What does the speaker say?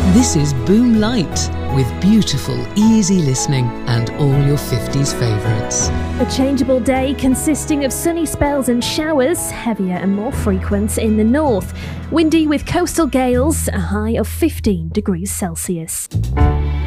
This is Boom Light, with beautiful, easy listening and all your 50s favourites. A changeable day consisting of sunny spells and showers, heavier and more frequent in the north. Windy with coastal gales, a high of 15 degrees Celsius.